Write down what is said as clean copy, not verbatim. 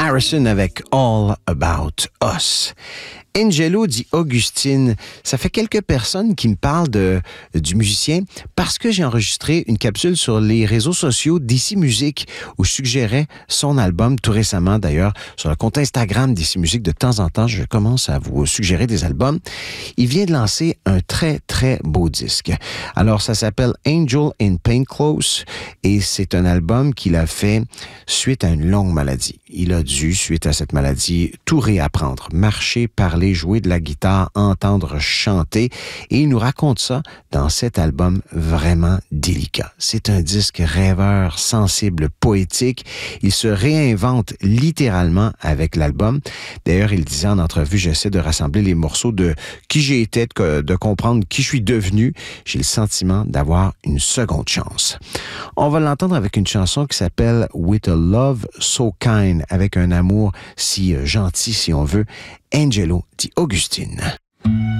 Harrison avec All About Us. Angelo dit Augustine, ça fait quelques personnes qui me parlent du musicien parce que j'ai enregistré une capsule sur les réseaux sociaux d'Ici Musique où je suggérais son album tout récemment d'ailleurs sur le compte Instagram d'Ici Musique. De temps en temps, je commence à vous suggérer des albums. Il vient de lancer un très, très beau disque. Alors, ça s'appelle Angel in Plainclothes et c'est un album qu'il a fait suite à une longue maladie. Il a dû, suite à cette maladie, tout réapprendre, marcher, parler, jouer de la guitare, entendre chanter. Et il nous raconte ça dans cet album vraiment délicat. C'est un disque rêveur, sensible, poétique. Il se réinvente littéralement avec l'album. D'ailleurs, il disait en entrevue, j'essaie de rassembler les morceaux de qui j'ai été, de comprendre qui je suis devenu. J'ai le sentiment d'avoir une seconde chance. On va l'entendre avec une chanson qui s'appelle With a Love So Kind, avec un amour si gentil, si on veut. Angelo dit Augustine.